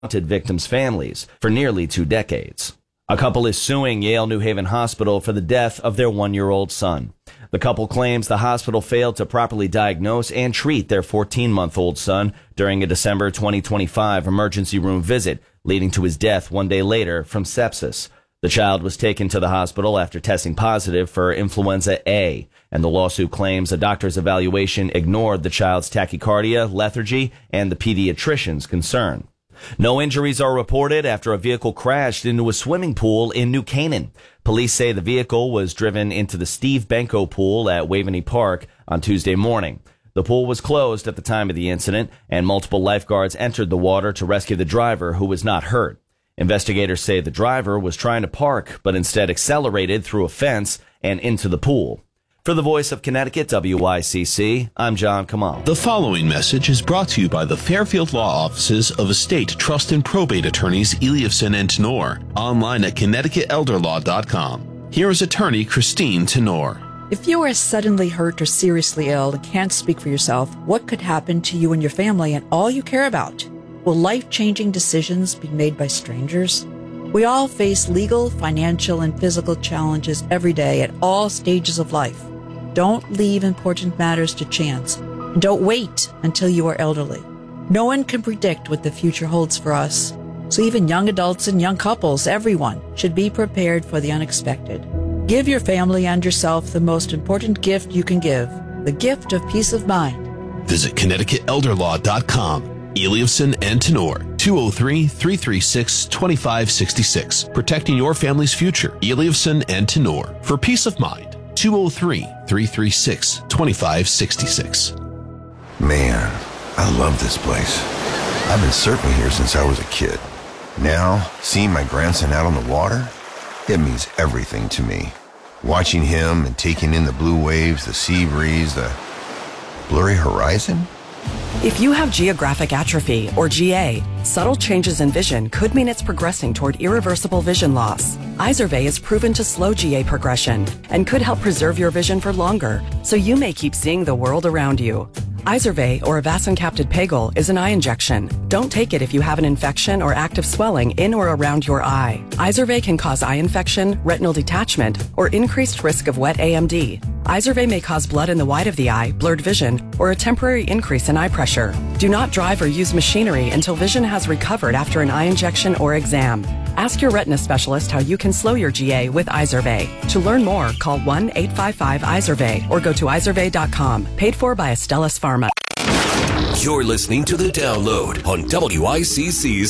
victims' families for nearly 2 decades. A couple is suing Yale New Haven Hospital for the death of their 1-year-old son. The couple claims the hospital failed to properly diagnose and treat their 14-month-old son during a December 2025 emergency room visit, leading to his death 1 day later from sepsis. The child was taken to the hospital after testing positive for influenza A, and the lawsuit claims a doctor's evaluation ignored the child's tachycardia, lethargy, and the pediatrician's concern. No injuries are reported after a vehicle crashed into a swimming pool in New Canaan. Police say the vehicle was driven into the Steve Benko pool at Waveney Park on Tuesday morning. The pool was closed at the time of the incident, and multiple lifeguards entered the water to rescue the driver, who was not hurt. Investigators say the driver was trying to park, but instead accelerated through a fence and into the pool. For the Voice of Connecticut, WICC, I'm John Kamal. The following message is brought to you by the Fairfield Law Offices of Estate, Trust, and Probate Attorneys Eliafson and Tenor, online at ConnecticutElderLaw.com. Here is attorney Christine Tenor. If you are suddenly hurt or seriously ill and can't speak for yourself, what could happen to you and your family and all you care about? Will life-changing decisions be made by strangers? We all face legal, financial, and physical challenges every day at all stages of life. Don't leave important matters to chance. And don't wait until you are elderly. No one can predict what the future holds for us. So even young adults and young couples, everyone, should be prepared for the unexpected. Give your family and yourself the most important gift you can give, the gift of peace of mind. Visit ConnecticutElderLaw.com. Eliafson and Tenor, 203-336-2566. Protecting your family's future. Eliafson and Tenor. For peace of mind, 203-336-2566. Man, I love this place. I've been surfing here since I was a kid. Now, seeing my grandson out on the water, it means everything to me. Watching him and taking in the blue waves, the sea breeze, the blurry horizon. If you have geographic atrophy, or GA, subtle changes in vision could mean it's progressing toward irreversible vision loss. Izervay is proven to slow GA progression and could help preserve your vision for longer, so you may keep seeing the world around you. Izervay, or avacincaptad pegol, is an eye injection. Don't take it if you have an infection or active swelling in or around your eye. Izervay can cause eye infection, retinal detachment, or increased risk of wet AMD. Izervay may cause blood in the white of the eye, blurred vision, or a temporary increase in eye pressure. Do not drive or use machinery until vision has recovered after an eye injection or exam. Ask your retina specialist how you can slow your GA with Izervay. To learn more, call 1-855-IZERVAY or go to izervay.com. Paid for by Astellas Pharma. You're listening to The Download on WICC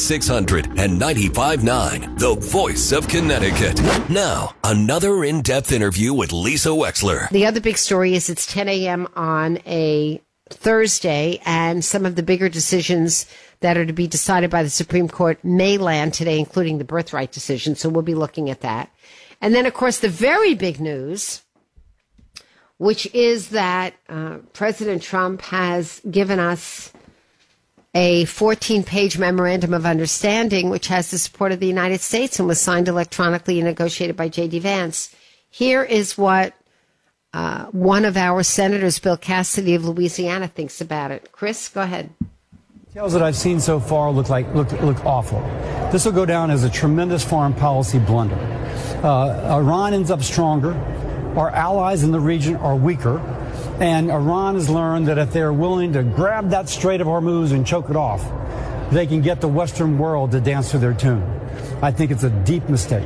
695.9, the voice of Connecticut. Now, another in-depth interview with Lisa Wexler. The other big story is it's 10 a.m. on a Thursday, and some of the bigger decisions that are to be decided by the Supreme Court may land today, including the birthright decision. So we'll be looking at that. And then, of course, the very big news, which is that President Trump has given us a 14-page memorandum of understanding, which has the support of the United States and was signed electronically and negotiated by J.D. Vance. Here is what one of our senators, Bill Cassidy of Louisiana, thinks about it. Chris, go ahead. Details that I've seen so far look awful. This will go down as a tremendous foreign policy blunder. Iran ends up stronger. Our allies in the region are weaker, and Iran has learned that if they're willing to grab that Strait of Hormuz and choke it off, they can get the Western world to dance to their tune. I think it's a deep mistake.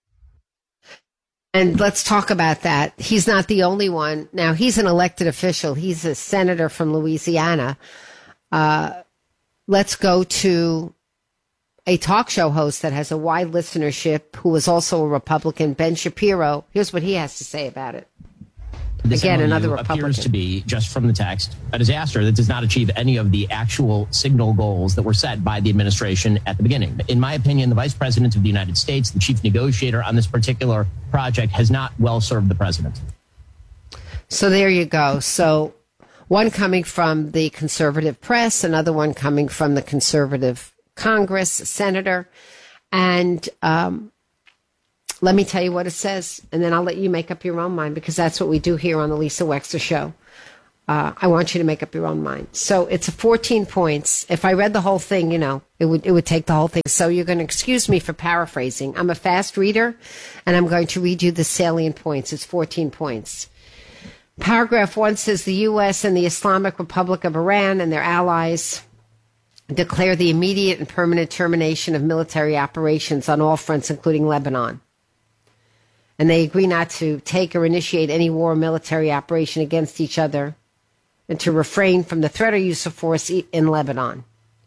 And let's talk about that. He's not the only one. Now, he's an elected official. He's a senator from Louisiana. Let's go to a talk show host that has a wide listenership, who is also a Republican, Ben Shapiro. Here's what he has to say about it. This Again, MOU another Republican. appears to be, just from the text, a disaster that does not achieve any of the actual signal goals that were set by the administration at the beginning. In my opinion, the Vice President of the United States, the chief negotiator on this particular project, has not well served the president. So there you go. So one coming from the conservative press, another one coming from the conservative Congress, senator. And let me tell you what it says, and then I'll let you make up your own mind, because that's what we do here on the Lisa Wexler Show. I want you to make up your own mind. So it's 14 points. If I read the whole thing, it would take the whole thing. So you're going to excuse me for paraphrasing. I'm a fast reader, and I'm going to read you the salient points. It's 14 points. Paragraph 1 says the U.S. and the Islamic Republic of Iran and their allies declare the immediate and permanent termination of military operations on all fronts, including Lebanon. And they agree not to take or initiate any war or military operation against each other and to refrain from the threat or use of force in Lebanon.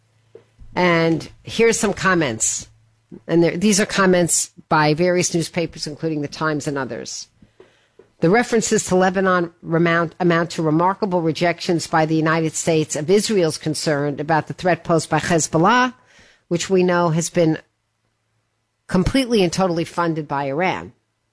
And here's some comments. And these are comments by various newspapers, including The Times and others. The references to Lebanon amount to remarkable rejections by the United States of Israel's concern about the threat posed by Hezbollah, which we know has been completely and totally funded by Iran.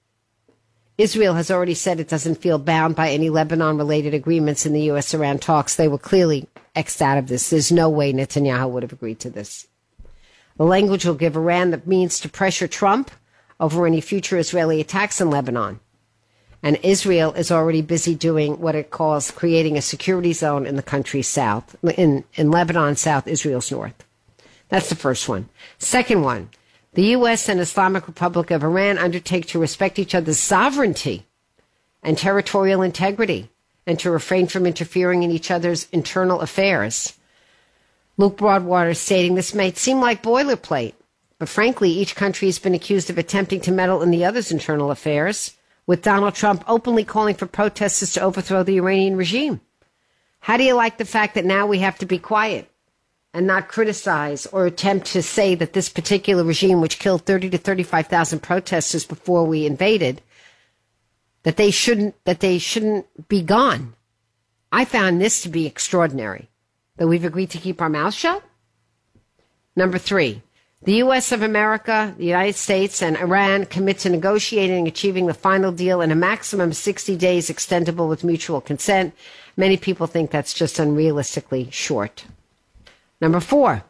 Israel has already said it doesn't feel bound by any Lebanon-related agreements in the U.S.-Iran talks. They were clearly X'd out of this. There's no way Netanyahu would have agreed to this. The language will give Iran the means to pressure Trump over any future Israeli attacks in Lebanon. And Israel is already busy doing what it calls creating a security zone in the country's south, in Lebanon south, Israel's north. That's the first one. Second one, the U.S. and Islamic Republic of Iran undertake to respect each other's sovereignty and territorial integrity and to refrain from interfering in each other's internal affairs. Luke Broadwater stating this may seem like boilerplate, but frankly, each country has been accused of attempting to meddle in the other's internal affairs, with Donald Trump openly calling for protesters to overthrow the Iranian regime. How do you like the fact that now we have to be quiet and not criticize or attempt to say that this particular regime, which killed 30 to 35,000 protesters before we invaded, that they shouldn't be gone? I found this to be extraordinary, that we've agreed to keep our mouths shut. Number 3, the U.S. of America, the United States, and Iran commit to negotiating and achieving the final deal in a maximum of 60 days, extendable with mutual consent. Many people think that's just unrealistically short. Number 4,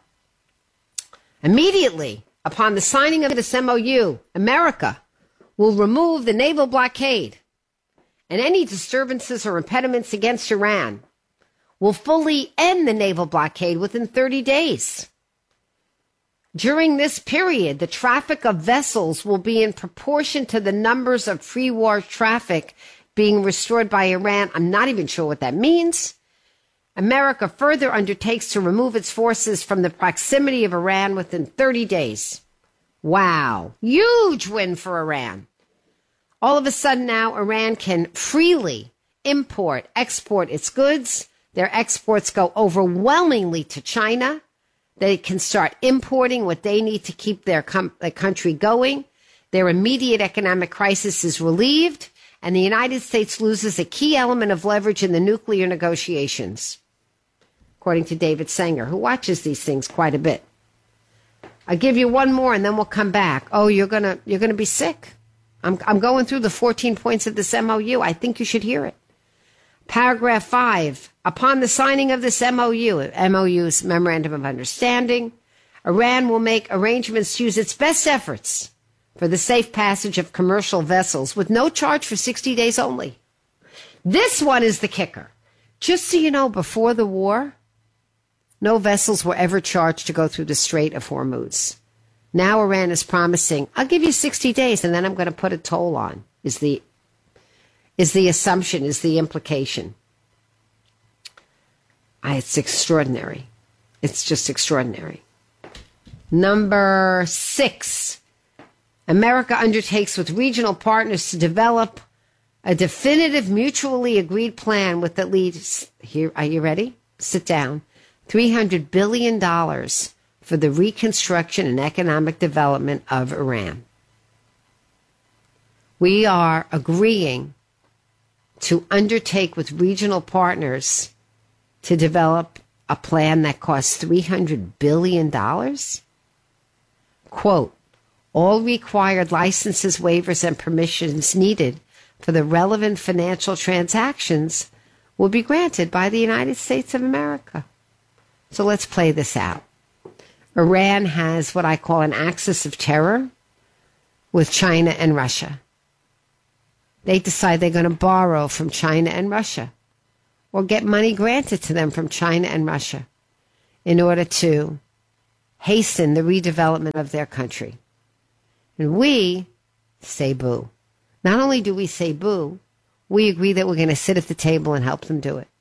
immediately upon the signing of this MOU, America will remove the naval blockade, and any disturbances or impediments against Iran will fully end the naval blockade within 30 days. During this period, the traffic of vessels will be in proportion to the numbers of pre-war traffic being restored by Iran. I'm not even sure what that means. America further undertakes to remove its forces from the proximity of Iran within 30 days. Wow. Huge win for Iran. All of a sudden now, Iran can freely import, export its goods. Their exports go overwhelmingly to China. They can start importing what they need to keep their country going. Their immediate economic crisis is relieved, and the United States loses a key element of leverage in the nuclear negotiations, according to David Sanger, who watches these things quite a bit. I'll give you one more, and then we'll come back. Oh, you're gonna be sick. I'm going through the 14 points of this MOU. I think you should hear it. Paragraph 5, upon the signing of this MOU's Memorandum of Understanding, Iran will make arrangements to use its best efforts for the safe passage of commercial vessels with no charge for 60 days only. This one is the kicker. Just so you know, before the war, no vessels were ever charged to go through the Strait of Hormuz. Now Iran is promising, I'll give you 60 days and then I'm going to put a toll on, is the assumption, is the implication. It's extraordinary. It's just extraordinary. Number 6, America undertakes with regional partners to develop a definitive mutually agreed plan with at least, here, are you ready? Sit down. $300 billion for the reconstruction and economic development of Iran. We are agreeing to undertake with regional partners to develop a plan that costs $300 billion? Quote, all required licenses, waivers, and permissions needed for the relevant financial transactions will be granted by the United States of America. So let's play this out. Iran has what I call an axis of terror with China and Russia. They decide they're going to borrow from China and Russia. or get money granted to them from China and Russia in order to hasten the redevelopment of their country. And we say boo. Not only do we say boo, we agree that we're going to sit at the table and help them do it.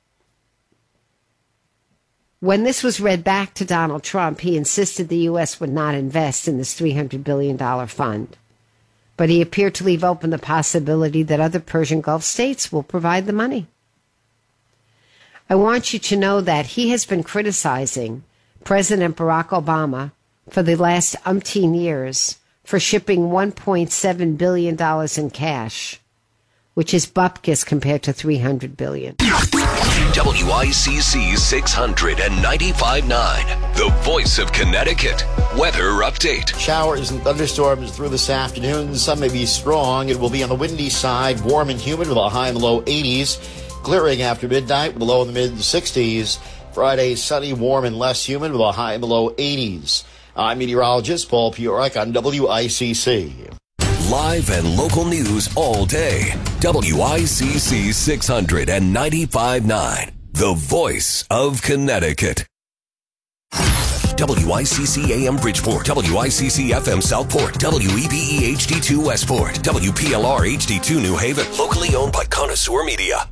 When this was read back to Donald Trump, he insisted the U.S. would not invest in this $300 billion fund. But he appeared to leave open the possibility that other Persian Gulf states will provide the money. I want you to know that he has been criticizing President Barack Obama for the last umpteen years for shipping $1.7 billion in cash, which is bupkis compared to $300 billion. WICC 695.9, the voice of Connecticut. Weather update. Showers and thunderstorms through this afternoon. Some may be strong. It will be on the windy side, warm and humid with a high in the low 80s. Clearing after midnight with a low in the mid 60s. Friday, sunny, warm, and less humid with a high in the low 80s. I'm meteorologist Paul Piorek on WICC. Live and local news all day. WICC 695.9, the voice of Connecticut. WICC AM Bridgeport, WICC FM Southport, WEBE HD2 Westport, WPLR HD2 New Haven, locally owned by Connoisseur Media.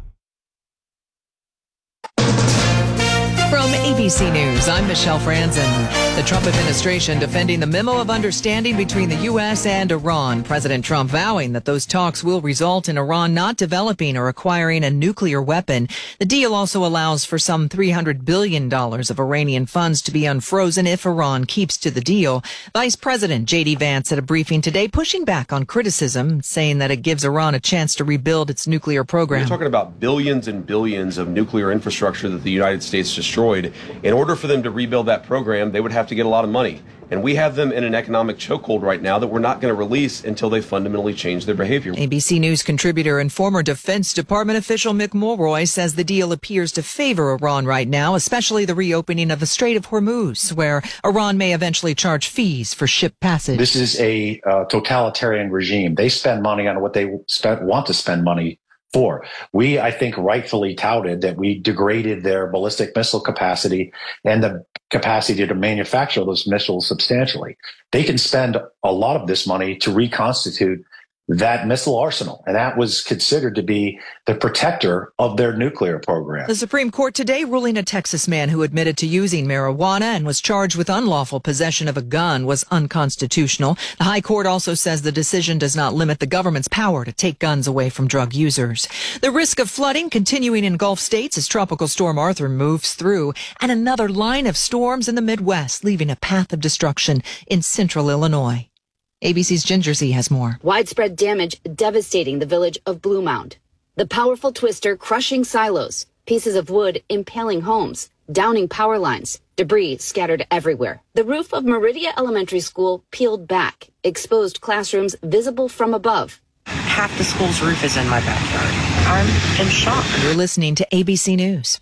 From ABC News, I'm Michelle Franzen. The Trump administration defending the memo of understanding between the U.S. and Iran. President Trump vowing that those talks will result in Iran not developing or acquiring a nuclear weapon. The deal also allows for some $300 billion of Iranian funds to be unfrozen if Iran keeps to the deal. Vice President J.D. Vance at a briefing today pushing back on criticism, saying that it gives Iran a chance to rebuild its nuclear program. We're talking about billions and billions of nuclear infrastructure that the United States destroyed. In order for them to rebuild that program, they would have to get a lot of money. And we have them in an economic chokehold right now that we're not going to release until they fundamentally change their behavior. ABC News contributor and former Defense Department official Mick Mulroy says the deal appears to favor Iran right now, especially the reopening of the Strait of Hormuz, where Iran may eventually charge fees for ship passage. This is a totalitarian regime. They spend money on what they want to spend money for. We, I think, rightfully touted that we degraded their ballistic missile capacity and the capacity to manufacture those missiles substantially. They can spend a lot of this money to reconstitute that missile arsenal, and that was considered to be the protector of their nuclear program. The Supreme Court today ruling a Texas man who admitted to using marijuana and was charged with unlawful possession of a gun was unconstitutional. The High Court also says the decision does not limit the government's power to take guns away from drug users. The risk of flooding continuing in Gulf states as Tropical Storm Arthur moves through, and another line of storms in the Midwest, leaving a path of destruction in central Illinois. ABC's Ginger Z has more. Widespread damage devastating the village of Blue Mound. The powerful twister crushing silos, pieces of wood impaling homes, downing power lines, debris scattered everywhere. The roof of Meridia Elementary School peeled back, exposed classrooms visible from above. Half the school's roof is in my backyard. I'm in shock. You're listening to ABC News.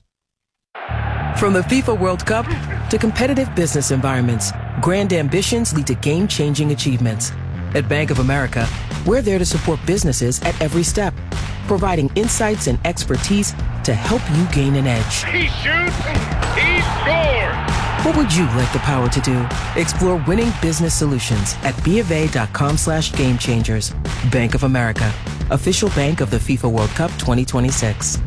From the FIFA World Cup to competitive business environments, grand ambitions lead to game-changing achievements. At Bank of America, we're there to support businesses at every step, providing insights and expertise to help you gain an edge. He shoots, he scores! What would you like the power to do? Explore winning business solutions at BofA.com/gamechangers. Bank of America, official bank of the FIFA World Cup 2026.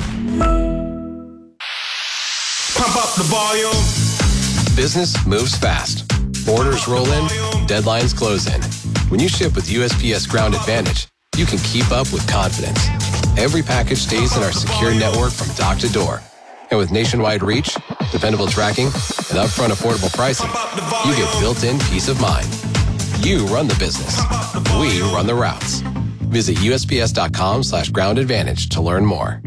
Pump up the volume. Business moves fast. Orders roll in, deadlines close in. When you ship with USPS Ground Advantage, you can keep up with confidence. Every package stays in our secure network from dock to door. And with nationwide reach, dependable tracking, and upfront affordable pricing, you get built-in peace of mind. You run the business. We run the routes. Visit USPS.com/Ground Advantage to learn more.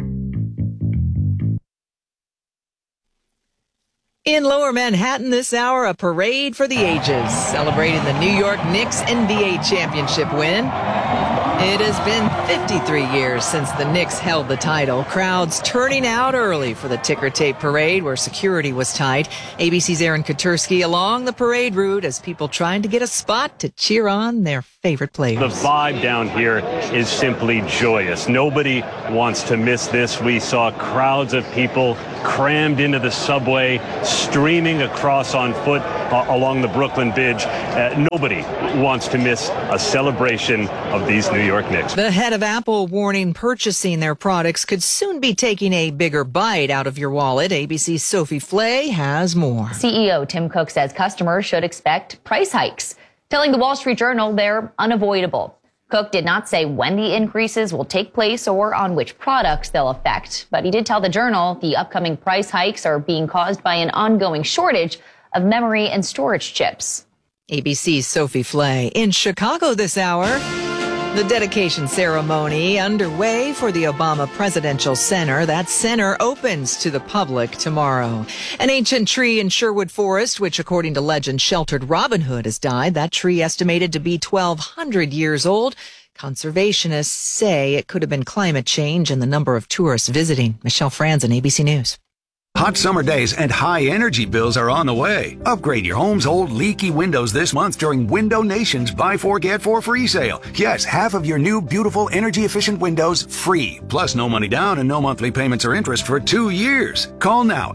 In Lower Manhattan this hour, a parade for the ages, celebrating the New York Knicks NBA championship win. It has been 53 years since the Knicks held the title. Crowds turning out early for the ticker tape parade where security was tight. ABC's Aaron Katersky along the parade route as people trying to get a spot to cheer on their favorite players. The vibe down here is simply joyous. Nobody wants to miss this. We saw crowds of people crammed into the subway, streaming across on foot along the Brooklyn Bridge. Nobody wants to miss a celebration of these New York Knicks. The head of Apple warning purchasing their products could soon be taking a bigger bite out of your wallet. ABC's Sophie Flay has more. CEO Tim Cook says customers should expect price hikes, telling the Wall Street Journal they're unavoidable. Cook did not say when the increases will take place or on which products they'll affect, but he did tell the Journal the upcoming price hikes are being caused by an ongoing shortage of memory and storage chips. ABC's Sophie Flay. In Chicago this hour, the dedication ceremony underway for the Obama Presidential Center. That center opens to the public tomorrow. An ancient tree in Sherwood Forest, which according to legend sheltered Robin Hood, has died. That tree estimated to be 1,200 years old. Conservationists say it could have been climate change and the number of tourists visiting. Michelle Franzen, ABC News. Hot summer days and high energy bills are on the way. Upgrade your home's old leaky windows this month during Window Nation's Buy 4 Get 4 free sale. Yes, half of your new beautiful energy efficient windows free. Plus no money down and no monthly payments or interest for 2 years. Call now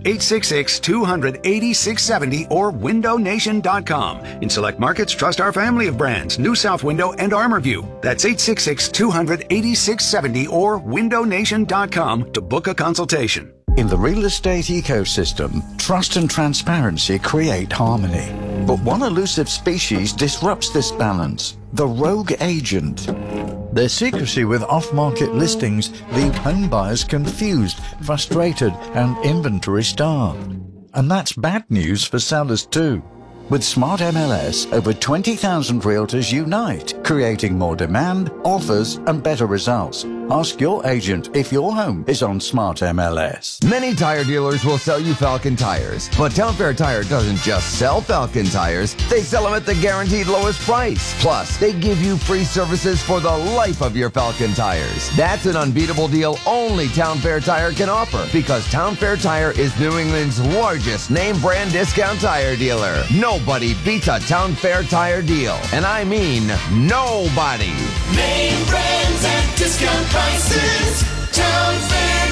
866-200-8670 or windownation.com. In select markets, trust our family of brands, New South Window and ArmorView. That's 866-200-8670 or windownation.com to book a consultation. In the real estate ecosystem, trust and transparency create harmony. But one elusive species disrupts this balance: the rogue agent. Their secrecy with off-market listings leave home buyers confused, frustrated, and inventory-starved. And that's bad news for sellers too. With Smart MLS, over 20,000 realtors unite, creating more demand, offers, and better results. Ask your agent if your home is on Smart MLS. Many tire dealers will sell you Falcon tires, but Town Fair Tire doesn't just sell Falcon tires, they sell them at the guaranteed lowest price. Plus, they give you free services for the life of your Falcon tires. That's an unbeatable deal only Town Fair Tire can offer, because Town Fair Tire is New England's largest name brand discount tire dealer. Nobody beats a Town Fair Tire deal, and I mean nobody. Name brands at discount prices. Town Fair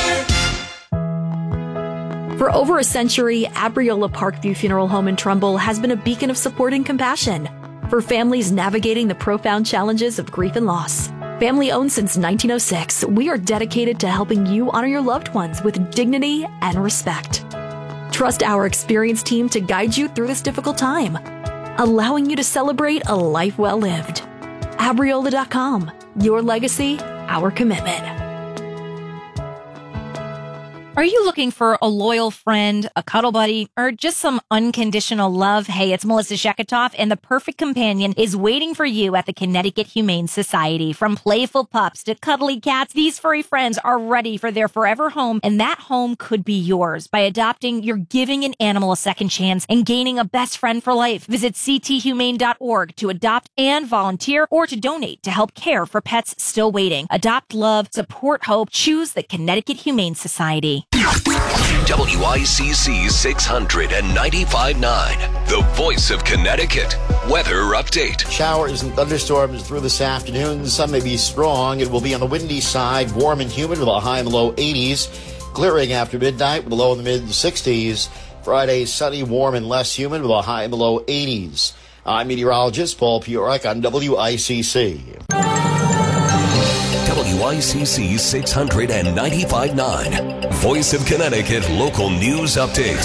Tire. For over a century, Abriola Parkview Funeral Home in Trumbull has been a beacon of support and compassion for families navigating the profound challenges of grief and loss. Family owned since 1906, we are dedicated to helping you honor your loved ones with dignity and respect. Trust our experienced team to guide you through this difficult time, allowing you to celebrate a life well lived. Abriola.com. Your legacy, our commitment. Are you looking for a loyal friend, a cuddle buddy, or just some unconditional love? Hey, it's Melissa Sheketoff, and the perfect companion is waiting for you at the Connecticut Humane Society. From playful pups to cuddly cats, these furry friends are ready for their forever home, and that home could be yours. By adopting, you're giving an animal a second chance and gaining a best friend for life. Visit cthumane.org to adopt and volunteer, or to donate to help care for pets still waiting. Adopt love, support hope, choose the Connecticut Humane Society. WICC 695.9, the voice of Connecticut. Weather update. Showers and thunderstorms through this afternoon. The sun may be strong. It will be on the windy side, warm and humid with a high in the low 80s. Clearing after midnight with a low in the mid 60s. Friday, sunny, warm, and less humid with a high in the low 80s. I'm meteorologist Paul Piorek on WICC. WICC 695.9, Voice of Connecticut Local News Update.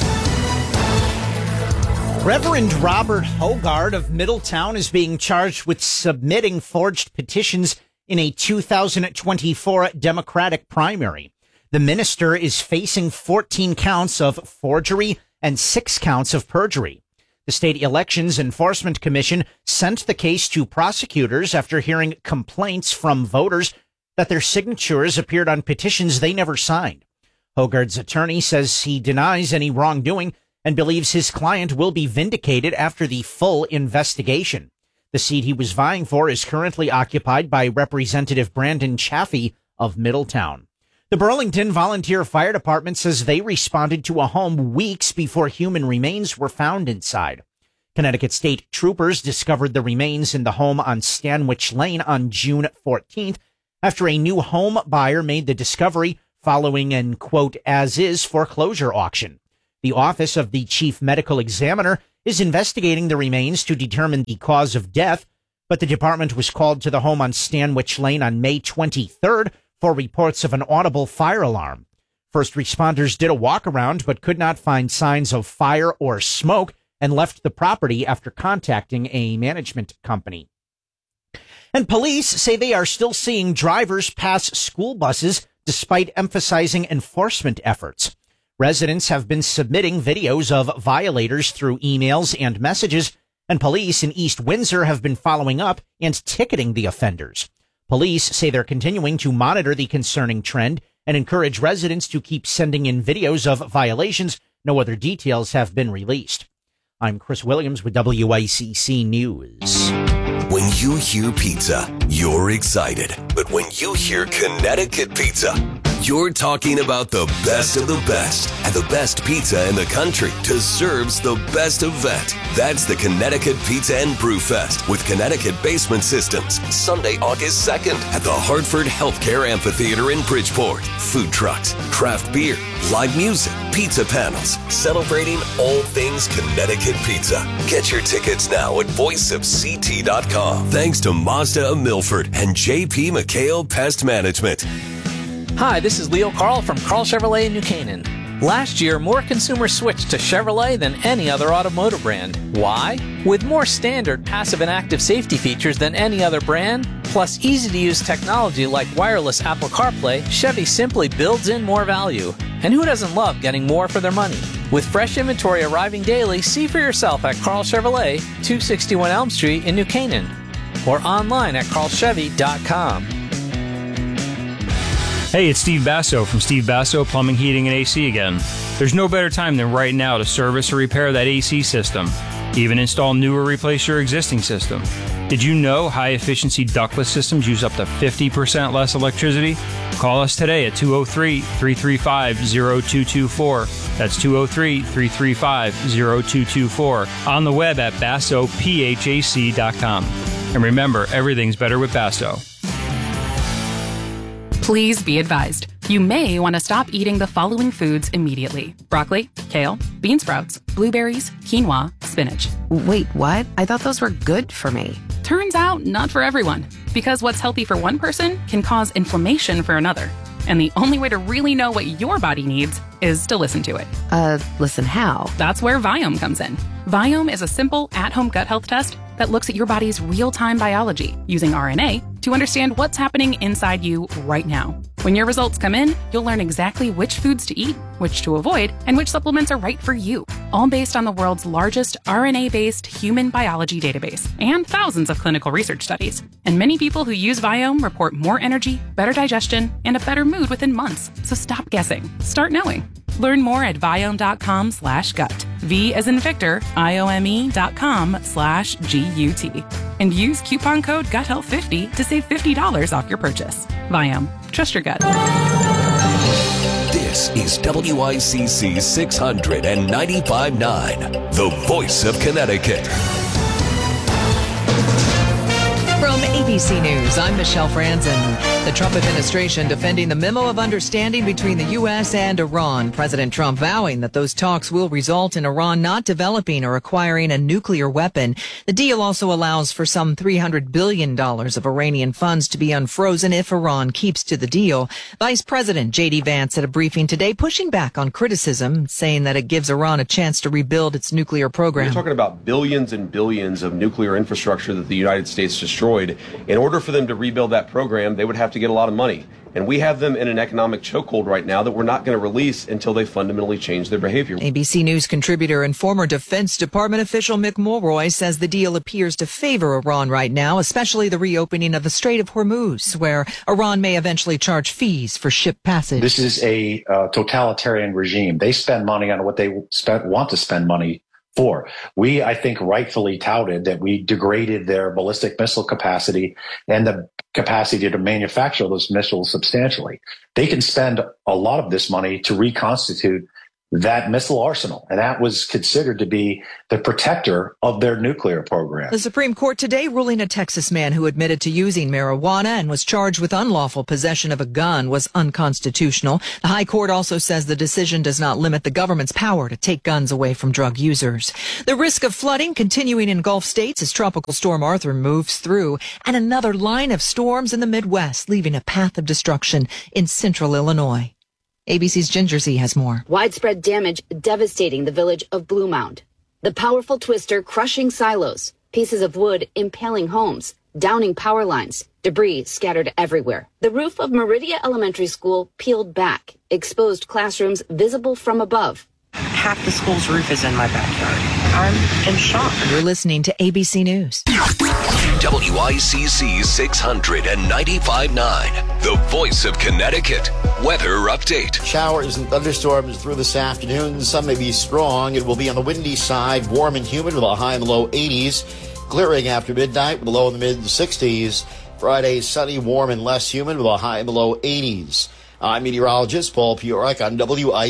Reverend Robert Hogard of Middletown is being charged with submitting forged petitions in a 2024 Democratic primary. The minister is facing 14 counts of forgery and 6 counts of perjury. The State Elections Enforcement Commission sent the case to prosecutors after hearing complaints from voters that their signatures appeared on petitions they never signed. Hogard's attorney says he denies any wrongdoing and believes his client will be vindicated after the full investigation. The seat he was vying for is currently occupied by Representative Brandon Chaffee of Middletown. The Burlington Volunteer Fire Department says they responded to a home weeks before human remains were found inside. Connecticut State Troopers discovered the remains in the home on Stanwich Lane on June 14th after a new home buyer made the discovery following an, quote, as-is foreclosure auction. The Office of the Chief Medical Examiner is investigating the remains to determine the cause of death, but the department was called to the home on Stanwich Lane on May 23rd for reports of an audible fire alarm. First responders did a walk-around but could not find signs of fire or smoke and left the property after contacting a management company. And police say they are still seeing drivers pass school buses despite emphasizing enforcement efforts. Residents have been submitting videos of violators through emails and messages, and police in East Windsor have been following up and ticketing the offenders. Police say they're continuing to monitor the concerning trend and encourage residents to keep sending in videos of violations. No other details have been released. I'm Chris Williams with WICC News. When you hear pizza, you're excited. But when you hear Connecticut pizza, you're talking about the best of the best. And the best pizza in the country deserves the best event. That's the Connecticut Pizza and Brew Fest with Connecticut Basement Systems. Sunday, August 2nd at the Hartford Healthcare Amphitheater in Bridgeport. Food trucks, craft beer, live music, pizza panels, celebrating all things Connecticut pizza. Get your tickets now at voiceofct.com. Thanks to Mazda of Milford and JP McHale Pest Management. Hi, this is Leo Carl from Carl Chevrolet in New Canaan. Last year, more consumers switched to Chevrolet than any other automotive brand. Why? With more standard passive and active safety features than any other brand, plus easy-to-use technology like wireless Apple CarPlay, Chevy simply builds in more value. And who doesn't love getting more for their money? With fresh inventory arriving daily, see for yourself at Carl Chevrolet, 261 Elm Street in New Canaan, or online at carlchevy.com. Hey, it's Steve Basso from Steve Basso Plumbing, Heating, and AC again. There's no better time than right now to service or repair that AC system. Even install new or replace your existing system. Did you know high-efficiency ductless systems use up to 50% less electricity? Call us today at 203-335-0224. That's 203-335-0224. On the web at BassoPHAC.com. And remember, everything's better with Basso. Please be advised, you may want to stop eating the following foods immediately. Broccoli, kale, bean sprouts, blueberries, quinoa, spinach. Wait, what? I thought those were good for me. Turns out, not for everyone. Because what's healthy for one person can cause inflammation for another. And the only way to really know what your body needs is to listen to it. Listen how? That's where Viome comes in. Viome is a simple, at-home gut health test that looks at your body's real-time biology using RNA to understand what's happening inside you right now. When your results come in, you'll learn exactly which foods to eat, which to avoid, and which supplements are right for you, all based on the world's largest RNA-based human biology database and thousands of clinical research studies. And many people who use Viome report more energy, better digestion, and a better mood within months. So stop guessing. Start knowing. Learn more at Viome.com/gut. V as in Victor, IOME.com/GUT. And use coupon code GUTHEALTH50 to save $50 off your purchase. Viome. Trust your gut. This is WICC 695.9, the voice of Connecticut. From ABC News, I'm Michelle Franzen. The Trump administration defending the memo of understanding between the U.S. and Iran. President Trump vowing that those talks will result in Iran not developing or acquiring a nuclear weapon. The deal also allows for some $300 billion of Iranian funds to be unfrozen if Iran keeps to the deal. Vice President J.D. Vance at a briefing today pushing back on criticism, saying that it gives Iran a chance to rebuild its nuclear program. We're talking about billions and billions of nuclear infrastructure that the United States destroyed. In order for them to rebuild that program, they would have to get a lot of money. And we have them in an economic chokehold right now that we're not going to release until they fundamentally change their behavior. ABC News contributor and former Defense Department official Mick Mulroy says the deal appears to favor Iran right now, especially the reopening of the Strait of Hormuz, where Iran may eventually charge fees for ship passage. This is a totalitarian regime. They spend money on what they want to spend money for. We, I think, rightfully touted that we degraded their ballistic missile capacity and the capacity to manufacture those missiles substantially. They can spend a lot of this money to reconstitute that missile arsenal, and that was considered to be the protector of their nuclear program. The Supreme Court today ruling a Texas man who admitted to using marijuana and was charged with unlawful possession of a gun was unconstitutional. The High Court also says the decision does not limit the government's power to take guns away from drug users. The risk of flooding continuing in Gulf states as Tropical Storm Arthur moves through, and another line of storms in the Midwest, leaving a path of destruction in central Illinois. ABC's Ginger Z has more. Widespread damage devastating the village of Blue Mound. The powerful twister crushing silos, pieces of wood impaling homes, downing power lines, debris scattered everywhere. The roof of Meridia Elementary School peeled back, exposed classrooms visible from above. Half the school's roof is in my backyard. I'm in shock. You're listening to ABC News. WICC 600 and 95.9, the voice of Connecticut. Weather update. Showers and thunderstorms through this afternoon. Some may be strong. It will be on the windy side, warm and humid with a high in the low 80s. Clearing after midnight with a low in the mid 60s. Friday, sunny, warm, and less humid with a high in the low 80s. I'm meteorologist Paul Piorek on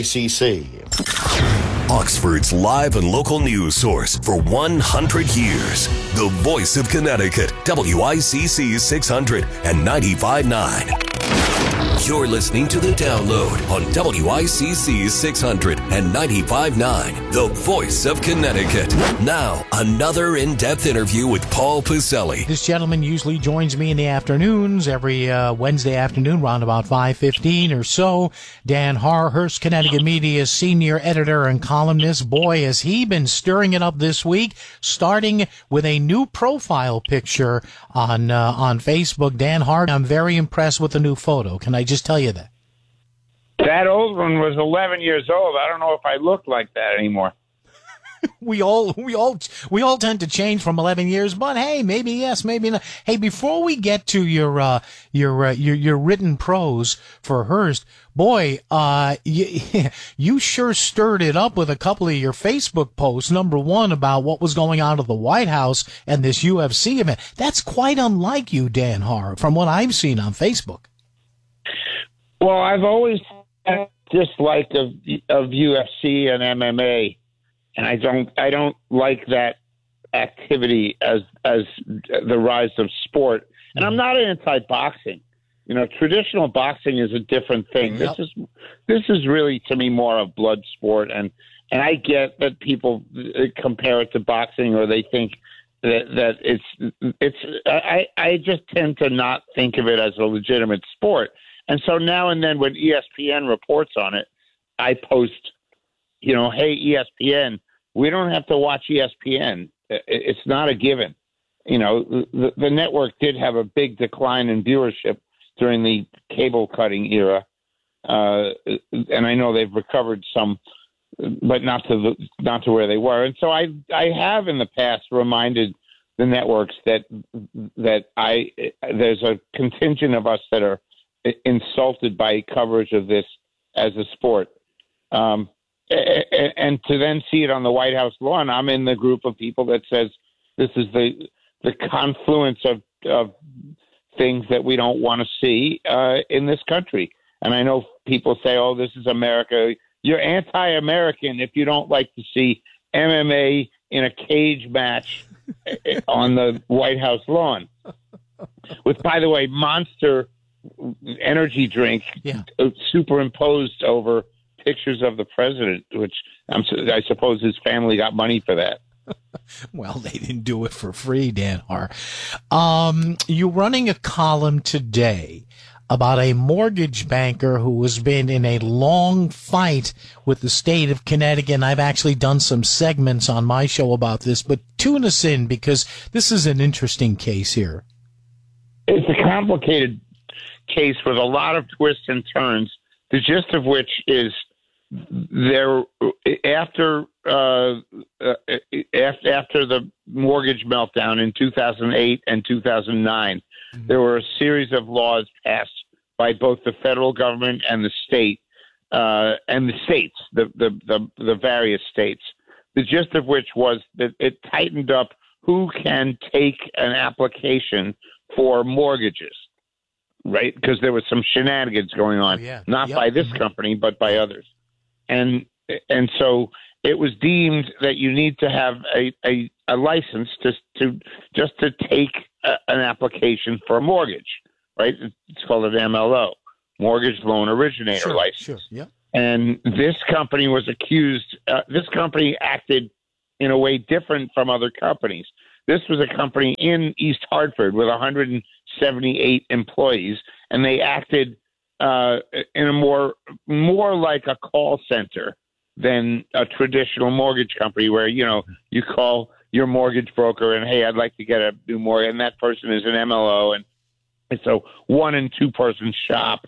WICC. Oxford's live and local news source for 100 years. The voice of Connecticut, WICC 600 and 95.9. You're listening to The Download on WICC 600 and 95.9, the voice of Connecticut. Now, another in-depth interview with Paul Pacelli. This gentleman usually joins me in the afternoons, every Wednesday afternoon, around about 5:15 or so. Dan Harr, Hearst Connecticut Media's senior editor and columnist. Boy, has he been stirring it up this week, starting with a new profile picture on Facebook. Dan Harr, I'm very impressed with the new photo. Can I just tell you that? That old one was 11 years old. I don't know if I look like that anymore. We all tend to change from 11 years, but hey, maybe yes, maybe not. Hey, before we get to your written prose for Hearst, boy, you sure stirred it up with a couple of your Facebook posts. Number one, about what was going on at the White House and this UFC event. That's quite unlike you, Dan Harr, from what I've seen on Facebook. Well, I've always had a dislike of UFC and MMA, and I don't like that activity as the rise of sport. And I'm not anti-boxing. You know, traditional boxing is a different thing. Yep. This is really, to me, more of blood sport, and I get that people compare it to boxing, or they think that it's. I just tend to not think of it as a legitimate sport. And so now and then when ESPN reports on it, I post, hey, ESPN, we don't have to watch ESPN. It's not a given. The network did have a big decline in viewership during the cable cutting era. And I know they've recovered some, but not to where they were. And so I have in the past reminded the networks that there's a contingent of us that are insulted by coverage of this as a sport. And to then see it on the White House lawn, I'm in the group of people that says this is the confluence of things that we don't want to see in this country. And I know people say, oh, this is America. You're anti-American if you don't like to see MMA in a cage match on the White House lawn. With, by the way, Monster energy drink superimposed over pictures of the president, which I suppose his family got money for that. Well, they didn't do it for free, Dan Harr. You're running a column today about a mortgage banker who has been in a long fight with the state of Connecticut. And I've actually done some segments on my show about this, but tune us in because this is an interesting case here. It's a complicated case with a lot of twists and turns, the gist of which is after the mortgage meltdown in 2008 and 2009, there were a series of laws passed by both the federal government and the state, and the states, the various states, the gist of which was that it tightened up who can take an application for mortgages, right? Because there was some shenanigans going on, not by this company, but by others. And so it was deemed that you need to have a license to take an application for a mortgage, right? It's called an MLO, Mortgage Loan Originator License. Sure, yeah. And this company was accused, this company acted in a way different from other companies. This was a company in East Hartford with 178 employees, and they acted in a more like a call center than a traditional mortgage company where, you call your mortgage broker and, hey, I'd like to get a new mortgage, and that person is an MLO, and it's a 1- and 2-person shop.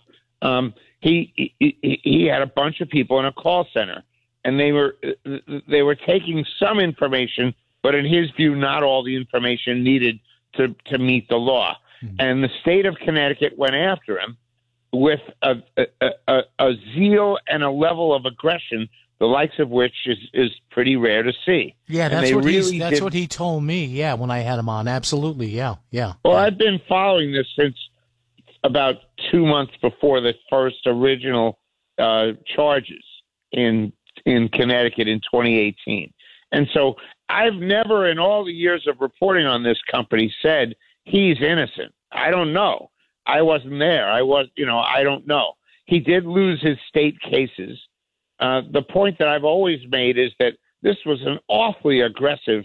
He had a bunch of people in a call center, and they were taking some information, but in his view, not all the information needed to meet the law. Mm-hmm. And the state of Connecticut went after him with a zeal and a level of aggression, the likes of which is pretty rare to see. Yeah, that's what he told me. Yeah, when I had him on, absolutely. Yeah. Well, I've been following this since about 2 months before the first original charges in Connecticut in 2018. And so I've never, in all the years of reporting on this company, said he's innocent. I don't know. I wasn't there. I don't know. He did lose his state cases. The point that I've always made is that this was an awfully aggressive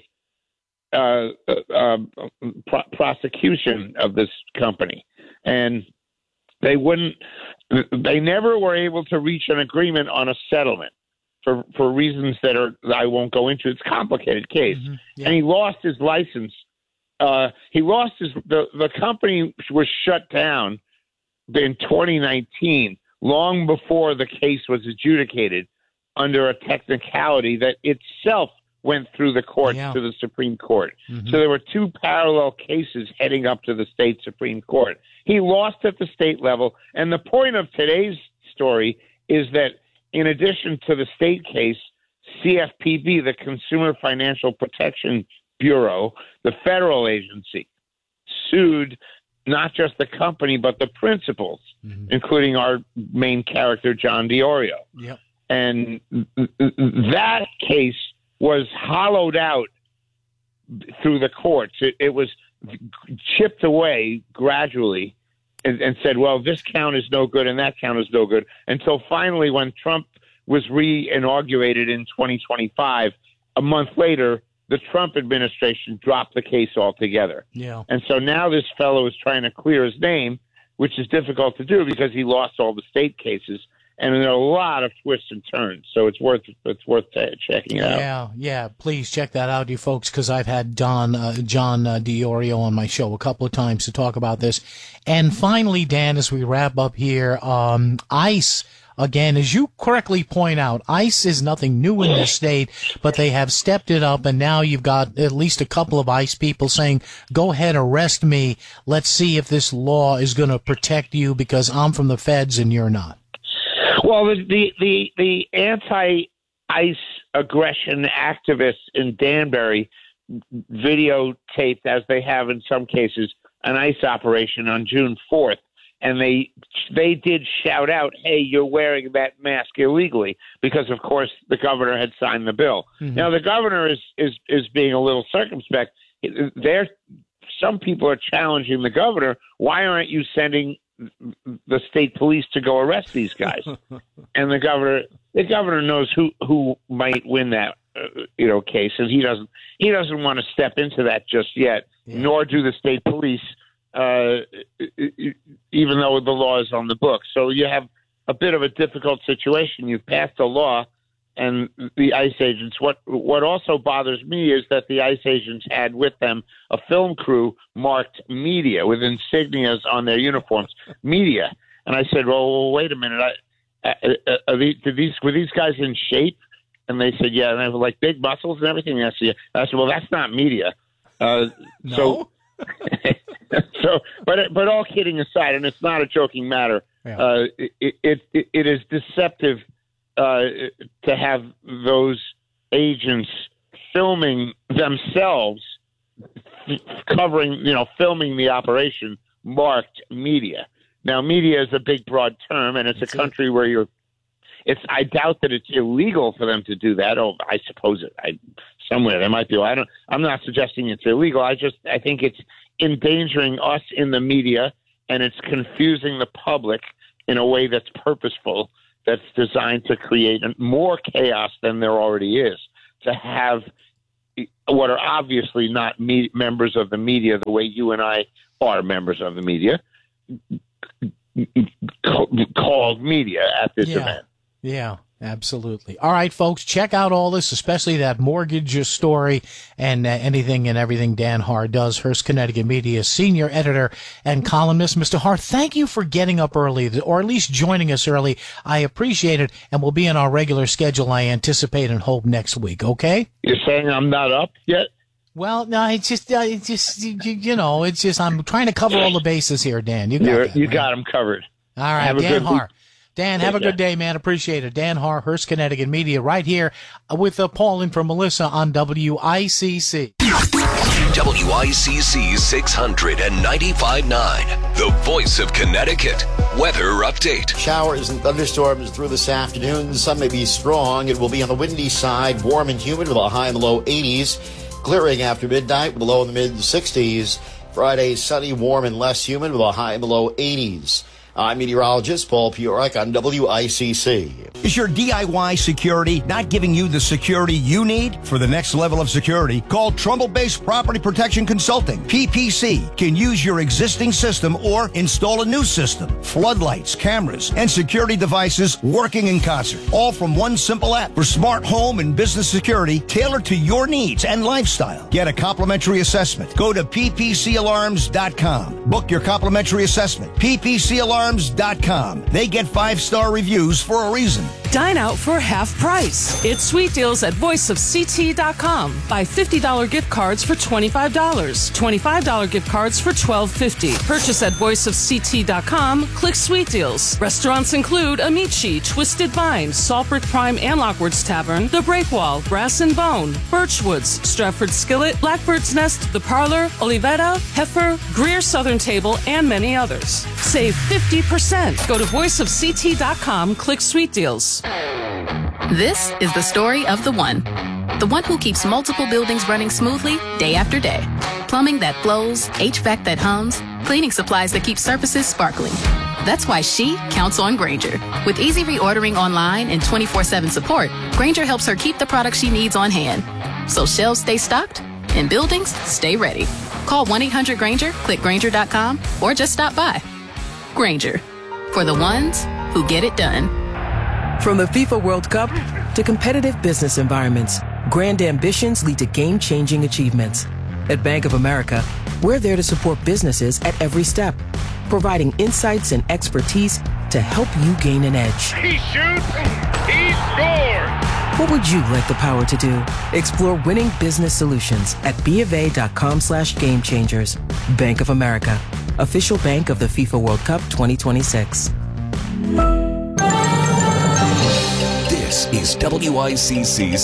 prosecution of this company. And they never were able to reach an agreement on a settlement for reasons that I won't go into. It's a complicated case. Mm-hmm. Yeah. And he lost his license. The company was shut down in 2019, long before the case was adjudicated under a technicality that itself went through the courts to the Supreme Court. Mm-hmm. So there were two parallel cases heading up to the state Supreme Court. He lost at the state level. And the point of today's story is that in addition to the state case, CFPB, the Consumer Financial Protection Bureau, the federal agency, sued not just the company, but the principals, including our main character, John DiOrio. Yep. And that case was hollowed out through the courts. It was chipped away gradually and said, well, this count is no good and that count is no good, until finally when Trump was re-inaugurated in 2025, a month later, the Trump administration dropped the case altogether. Yeah. And so now this fellow is trying to clear his name, which is difficult to do because he lost all the state cases. And there are a lot of twists and turns, so it's worth checking it out. Yeah, please check that out, you folks, because I've had John DiOrio on my show a couple of times to talk about this. And finally, Dan, as we wrap up here, ICE. Again, as you correctly point out, ICE is nothing new in this state, but they have stepped it up, and now you've got at least a couple of ICE people saying, go ahead, arrest me. Let's see if this law is going to protect you because I'm from the feds and you're not. Well, the anti-ICE aggression activists in Danbury videotaped, as they have in some cases, an ICE operation on June 4th. And they did shout out, hey, you're wearing that mask illegally, because, of course, the governor had signed the bill. Mm-hmm. Now, the governor is being a little circumspect. Some people are challenging the governor. Why aren't you sending the state police to go arrest these guys? And the governor knows who might win that case, and he doesn't want to step into that just yet. Yeah. Nor do the state police. Even though the law is on the books. So you have a bit of a difficult situation. You've passed a law, and the ICE agents, what also bothers me is that the ICE agents had with them a film crew marked media with insignias on their uniforms, media. And I said, well, wait a minute. Were these guys in shape? And they said, yeah. And they were like big muscles and everything. And I said, well, that's not media. No. So, but all kidding aside, and it's not a joking matter, it is deceptive to have those agents filming themselves, filming the operation, marked media. Now, media is a big, broad term, and it's a country where I doubt that it's illegal for them to do that. Oh, I suppose somewhere there might be. I'm not suggesting it's illegal. I think it's endangering us in the media, and it's confusing the public in a way that's purposeful, that's designed to create more chaos than there already is, to have what are obviously not members of the media the way you and I are members of the media, called media at this event. Yeah, absolutely. All right, folks, check out all this, especially that mortgage story and anything and everything Dan Haar does, Hearst, Connecticut Media senior editor and columnist. Mr. Haar, thank you for getting up early, or at least joining us early. I appreciate it, and we'll be in our regular schedule, I anticipate and hope, next week, okay? You're saying I'm not up yet? Well, no, it's just I'm trying to cover all the bases here, Dan. You got them covered. All right, Dan Haar. Dan, have a good day, man. Appreciate it. Dan Haar, Hearst, Connecticut Media, right here with Paul and for Melissa on WICC. WICC 695.9, the voice of Connecticut. Weather update. Showers and thunderstorms through this afternoon. The sun may be strong. It will be on the windy side, warm and humid with a high in the low 80s. Clearing after midnight with a low in the mid 60s. Friday, sunny, warm, and less humid with a high in the low 80s. I'm meteorologist Paul Piorek on WICC. Is your DIY security not giving you the security you need? For the next level of security, call Trumbull-based Property Protection Consulting. PPC can use your existing system or install a new system. Floodlights, cameras, and security devices working in concert. All from one simple app for smart home and business security tailored to your needs and lifestyle. Get a complimentary assessment. Go to ppcalarms.com. Book your complimentary assessment. ppcalarms.com. They get 5-star reviews for a reason. Dine out for half price. It's sweet deals at voiceofct.com. Buy $50 gift cards for $25. $25 gift cards for $12.50. Purchase at voiceofct.com. Click sweet deals. Restaurants include Amici, Twisted Vine, Saltbrick Prime and Lockwood's Tavern, The Breakwall, Brass and Bone, Birchwoods, Stratford Skillet, Blackbird's Nest, The Parlor, Olivetta, Heifer, Greer Southern Table, and many others. Save 50%. Go to voiceofct.com. Click sweet deals. This is the story of the one who keeps multiple buildings running smoothly day after day. Plumbing that flows, HVAC that hums, cleaning supplies that keep surfaces sparkling. That's why she counts on Grainger. With easy reordering online and 24/7 support, Grainger helps her keep the products she needs on hand. So shelves stay stocked and buildings stay ready. Call 1-800-GRAINGER, click Grainger.com, or just stop by. Grainger, for the ones who get it done. From the FIFA World Cup to competitive business environments, grand ambitions lead to game-changing achievements. At Bank of America, we're there to support businesses at every step, providing insights and expertise to help you gain an edge. He shoots, he scores! What would you like the power to do? Explore winning business solutions at BofA.com/gamechangers. Bank of America, official bank of the FIFA World Cup 2026. This is WICC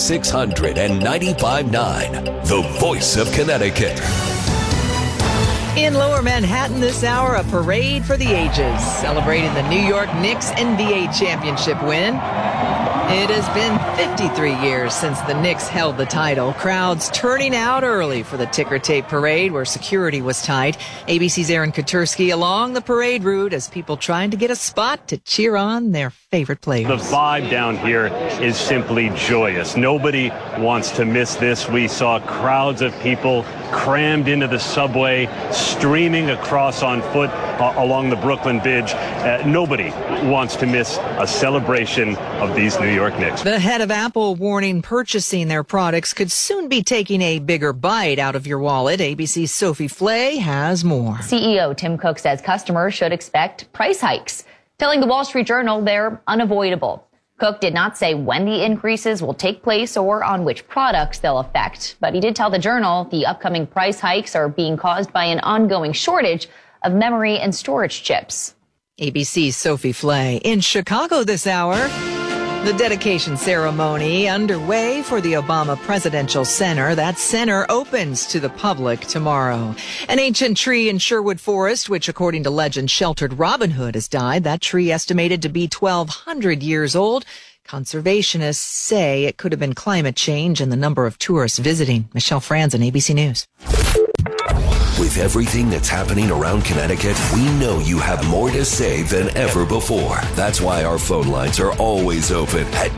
695.9, the voice of Connecticut. In Lower Manhattan this hour, a parade for the ages, celebrating the New York Knicks NBA championship win. It has been 53 years since the Knicks held the title. Crowds turning out early for the ticker tape parade where security was tight. ABC's Aaron Katursky along the parade route as people trying to get a spot to cheer on their favorite players. The vibe down here is simply joyous. Nobody wants to miss this. We saw crowds of people crammed into the subway, streaming across on foot along the Brooklyn Bridge. Nobody wants to miss a celebration of these New York Knicks. The head of Apple warning purchasing their products could soon be taking a bigger bite out of your wallet. ABC's Sophie Flay has more. CEO Tim Cook says customers should expect price hikes, telling the Wall Street Journal they're unavoidable. Cook did not say when the increases will take place or on which products they'll affect, but he did tell the Journal the upcoming price hikes are being caused by an ongoing shortage of memory and storage chips. ABC's Sophie Flay. In Chicago this hour, The dedication ceremony underway for the Obama Presidential Center. That center opens to the public tomorrow. An ancient tree in Sherwood Forest, which according to legend sheltered Robin Hood, has died. That tree estimated to be 1,200 years old. Conservationists say it could have been climate change and the number of tourists visiting. Michelle Franzen, ABC News. With everything that's happening around Connecticut, we know you have more to say than ever before. That's why our phone lines are always open at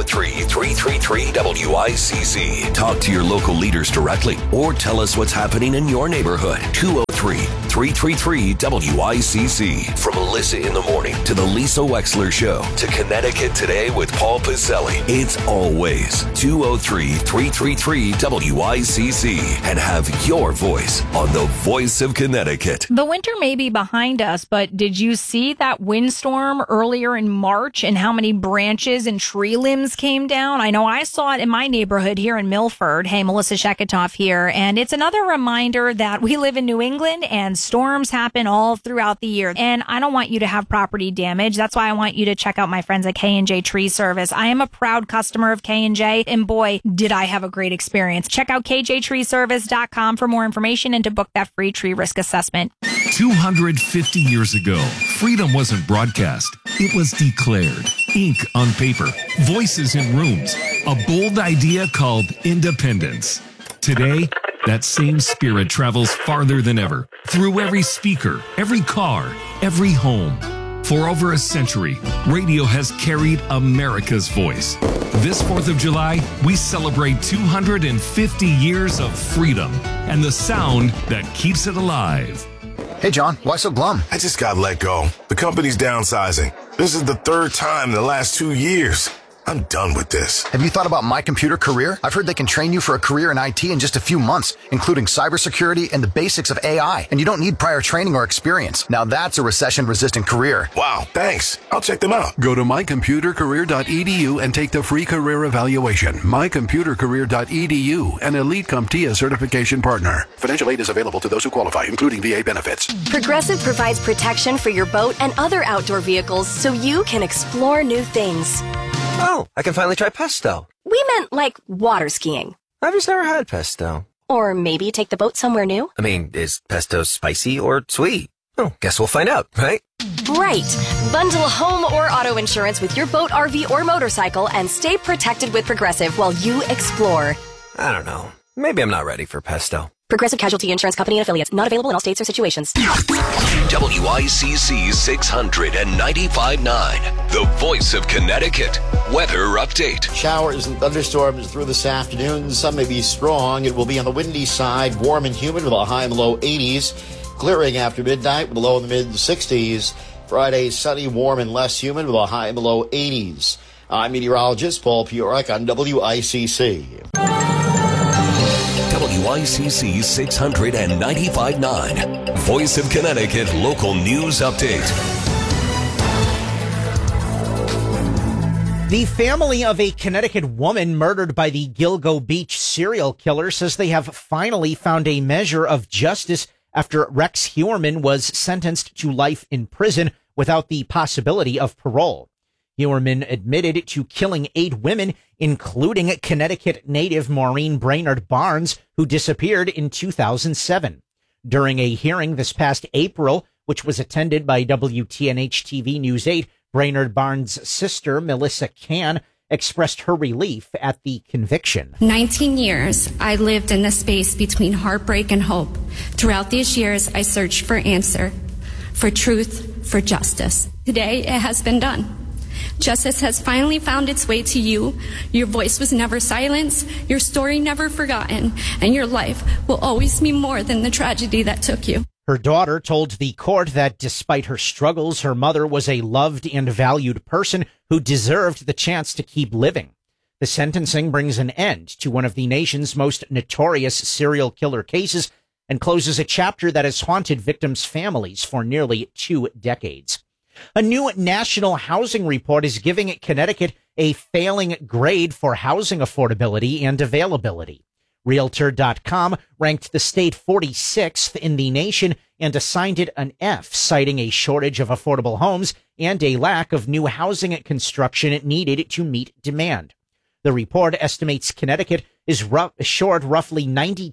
203-333-WICC. Talk to your local leaders directly or tell us what's happening in your neighborhood. 203-333-WICC. From Alyssa in the Morning to the Lisa Wexler Show to Connecticut Today with Paul Pacelli. It's always 203-333-WICC. And have your voice on the Voice of Connecticut. The winter may be behind us, but did you see that windstorm earlier in March and how many branches and tree limbs came down? I know I saw it in my neighborhood here in Milford. Hey, Melissa Sheketoff here. And it's another reminder that we live in New England and storms happen all throughout the year. And I don't want you to have property damage. That's why I want you to check out my friends at K&J Tree Service. I am a proud customer of K&J, and boy, did I have a great experience. Check out kjtreeservice.com for more information and to book that free tree risk assessment. 250 years ago, freedom wasn't broadcast. It was declared. Ink on paper, voices in rooms, a bold idea called independence. Today, that same spirit travels farther than ever, through every speaker, every car, every home. For over a century, radio has carried America's voice. This 4th of July, we celebrate 250 years of freedom and the sound that keeps it alive. Hey, John, why so glum? I just got let go. The company's downsizing. This is the third time in the last 2 years. I'm done with this. Have you thought about My Computer Career? I've heard they can train you for a career in IT in just a few months, including cybersecurity and the basics of AI. And you don't need prior training or experience. Now that's a recession-resistant career. Wow, thanks. I'll check them out. Go to mycomputercareer.edu and take the free career evaluation. mycomputercareer.edu, an Elite CompTIA certification partner. Financial aid is available to those who qualify, including VA benefits. Progressive provides protection for your boat and other outdoor vehicles so you can explore new things. Oh, I can finally try pesto. We meant like water skiing. I've just never had pesto. Or maybe take the boat somewhere new. I mean, is pesto spicy or sweet? Oh, guess we'll find out, right? Right. Bundle home or auto insurance with your boat, RV, or motorcycle and stay protected with Progressive while you explore. I don't know. Maybe I'm not ready for pesto. Progressive Casualty Insurance Company and Affiliates. Not available in all states or situations. WICC 695.9, the Voice of Connecticut. Weather update. Showers and thunderstorms through this afternoon. Some may be strong. It will be on the windy side, warm and humid with a high and low 80s. Clearing after midnight with a low in the mid-60s. Friday, sunny, warm, and less humid with a high in the low 80s. I'm meteorologist Paul Piorek on WICC. WICC 695.9, Voice of Connecticut local news update. The family of a Connecticut woman murdered by the Gilgo Beach serial killer says they have finally found a measure of justice after Rex Heuermann was sentenced to life in prison without the possibility of parole. Heuermann admitted to killing 8 women, including Connecticut native Maureen Brainerd Barnes, who disappeared in 2007. During a hearing this past April, which was attended by WTNH-TV News 8, Brainerd Barnes' sister, Melissa Kahn, expressed her relief at the conviction. 19 years, I lived in the space between heartbreak and hope. Throughout these years, I searched for answer, for truth, for justice. Today, it has been done. Justice has finally found its way to you. Your voice was never silenced, your story never forgotten, and your life will always mean more than the tragedy that took you. Her daughter told the court that despite her struggles, her mother was a loved and valued person who deserved the chance to keep living. The sentencing brings an end to one of the nation's most notorious serial killer cases and closes a chapter that has haunted victims' families for nearly 2 decades. A new national housing report is giving Connecticut a failing grade for housing affordability and availability. Realtor.com ranked the state 46th in the nation and assigned it an F, citing a shortage of affordable homes and a lack of new housing construction needed to meet demand. The report estimates Connecticut is short roughly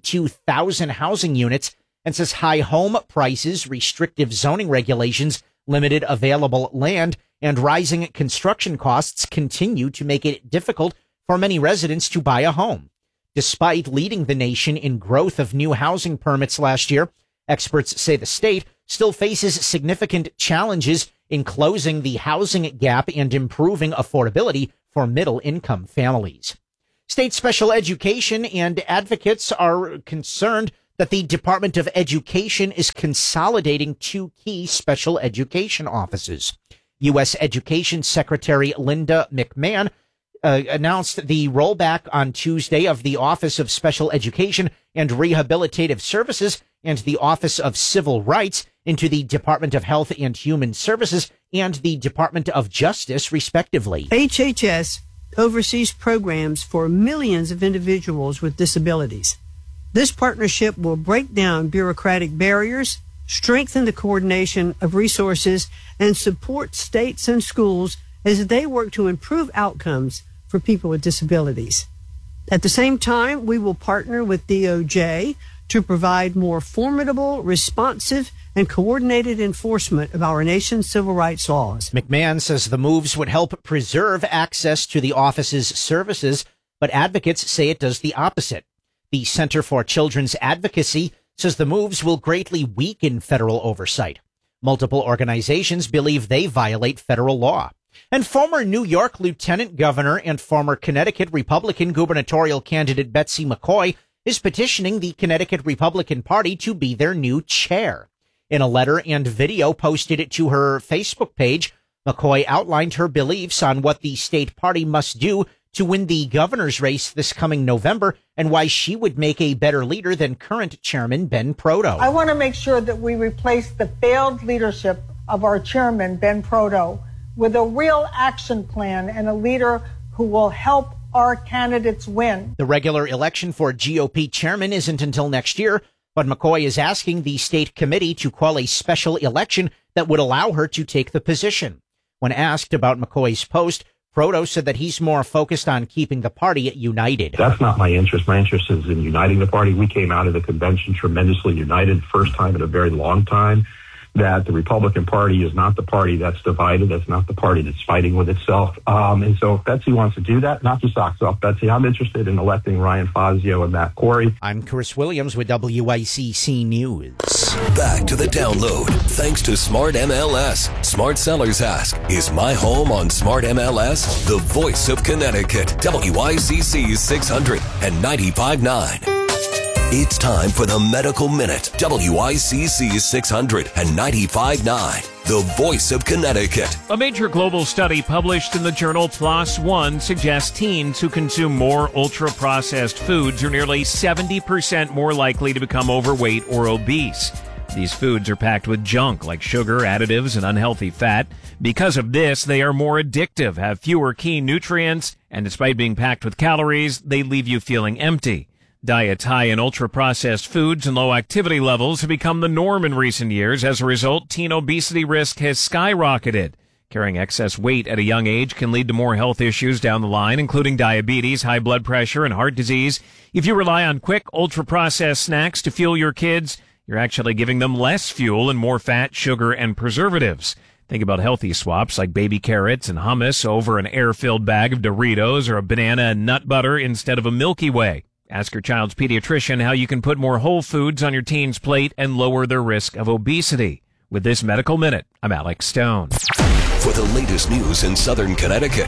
92,000 housing units and says high home prices, restrictive zoning regulations, limited available land, and rising construction costs continue to make it difficult for many residents to buy a home. Despite leading the nation in growth of new housing permits last year, experts say the state still faces significant challenges in closing the housing gap and improving affordability for middle-income families. State special education and advocates are concerned that the Department of Education is consolidating two key special education offices. U.S. Education Secretary Linda McMahon announced the rollback on Tuesday of the Office of Special Education and Rehabilitative Services and the Office of Civil Rights into the Department of Health and Human Services and the Department of Justice, respectively. HHS oversees programs for millions of individuals with disabilities. This partnership will break down bureaucratic barriers, strengthen the coordination of resources, and support states and schools as they work to improve outcomes for people with disabilities. At the same time, we will partner with DOJ to provide more formidable, responsive, and coordinated enforcement of our nation's civil rights laws. McMahon says the moves would help preserve access to the office's services, but advocates say it does the opposite. The Center for Children's Advocacy says the moves will greatly weaken federal oversight. Multiple organizations believe they violate federal law. And former New York Lieutenant Governor and former Connecticut Republican gubernatorial candidate Betsy McCoy is petitioning the Connecticut Republican Party to be their new chair. In a letter and video posted to her Facebook page, McCoy outlined her beliefs on what the state party must do to win the governor's race this coming November and why she would make a better leader than current chairman Ben Proto. I want to make sure that we replace the failed leadership of our chairman, Ben Proto, with a real action plan and a leader who will help our candidates win. The regular election for GOP chairman isn't until next year, but McCoy is asking the state committee to call a special election that would allow her to take the position. When asked about McCoy's post, Proto said that he's more focused on keeping the party united. That's not my interest. My interest is in uniting the party. We came out of the convention tremendously united, first time in a very long time. That the Republican Party is not the party that's divided. That's not the party that's fighting with itself. And so if Betsy wants to do that, knock your socks off, Betsy. I'm interested in electing Ryan Fazio and Matt Corey. I'm Chris Williams with WICC News. Back to the download. Thanks to Smart MLS. Smart Sellers Ask, is my home on Smart MLS? The voice of Connecticut. WICC 600 and 95.9. It's time for the Medical Minute. WICC 600 and 95.9. The voice of Connecticut. A major global study published in the journal PLOS ONE suggests teens who consume more ultra-processed foods are nearly 70% more likely to become overweight or obese. These foods are packed with junk like sugar, additives, and unhealthy fat. Because of this, they are more addictive, have fewer key nutrients, and despite being packed with calories, they leave you feeling empty. Diets high in ultra-processed foods and low activity levels have become the norm in recent years. As a result, teen obesity risk has skyrocketed. Carrying excess weight at a young age can lead to more health issues down the line, including diabetes, high blood pressure, and heart disease. If you rely on quick, ultra-processed snacks to fuel your kids, you're actually giving them less fuel and more fat, sugar, and preservatives. Think about healthy swaps like baby carrots and hummus over an air-filled bag of Doritos or a banana and nut butter instead of a Milky Way. Ask your child's pediatrician how you can put more whole foods on your teen's plate and lower their risk of obesity. With this Medical Minute, I'm Alex Stone. For the latest news in Southern Connecticut,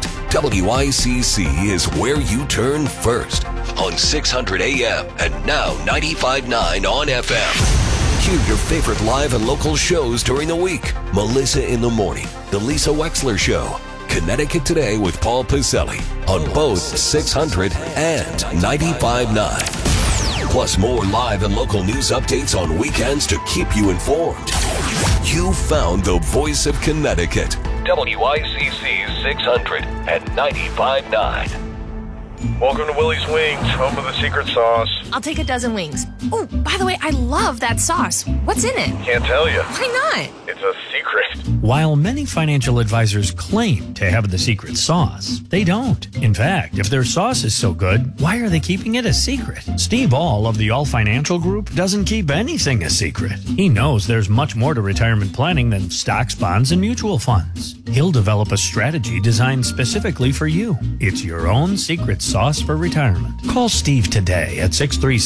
WICC is where you turn first on 600 AM and now 95.9 on FM. Hear your favorite live and local shows during the week. Melissa in the Morning, The Lisa Wexler Show, Connecticut Today with Paul Piselli on both 600 and 95.9. Plus more live and local news updates on weekends to keep you informed. You found the voice of Connecticut. WICC 600 and 95.9. Welcome to Willie's Wings, home of the secret sauce. I'll take a dozen wings. Oh, by the way, I love that sauce. What's in it? Can't tell you. Why not? It's a secret. While many financial advisors claim to have the secret sauce, they don't. In fact, if their sauce is so good, why are they keeping it a secret? Steve Ball of the All Financial Group doesn't keep anything a secret. He knows there's much more to retirement planning than stocks, bonds, and mutual funds. He'll develop a strategy designed specifically for you. It's your own secret sauce for retirement. Call Steve today at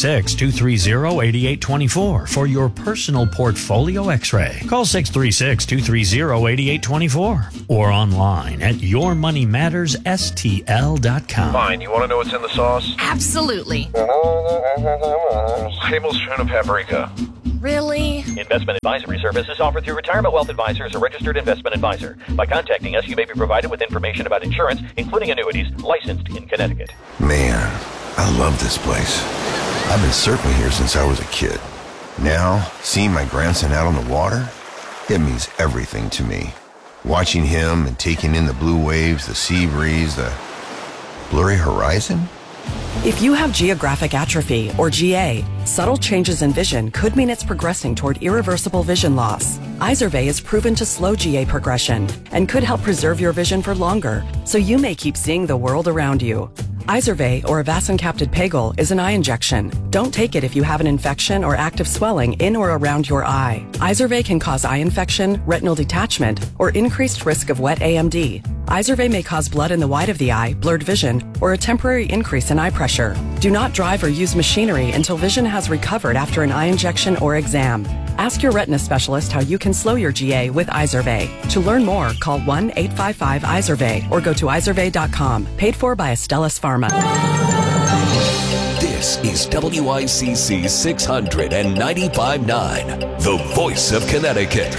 636-230-8824 for your personal portfolio x-ray. Call 636-230-8824 or online at yourmoneymattersstl.com. Fine, you want to know what's in the sauce? Absolutely. Tablespoon of paprika. Really? Investment advisory services offered through Retirement Wealth Advisors, a registered investment advisor. By contacting us, you may be provided with information about insurance, including annuities, licensed in Connecticut. Man, I love this place. I've been surfing here since I was a kid. Now, seeing my grandson out on the water, it means everything to me. Watching him and taking in the blue waves, the sea breeze, the blurry horizon. If you have geographic atrophy, or GA, subtle changes in vision could mean it's progressing toward irreversible vision loss. Izervay is proven to slow GA progression and could help preserve your vision for longer, so you may keep seeing the world around you. Izervay, or avacincaptad pegol, is an eye injection. Don't take it if you have an infection or active swelling in or around your eye. Izervay can cause eye infection, retinal detachment, or increased risk of wet AMD. Izervay may cause blood in the white of the eye, blurred vision, or a temporary increase in eye pressure. Do not drive or use machinery until vision has recovered after an eye injection or exam. Ask your retina specialist how you can slow your GA with Izervay. To learn more, call 1-855-IZERVAY or go to izervay.com. Paid for by Astellas Pharma. This is WICC 695.9, the voice of Connecticut.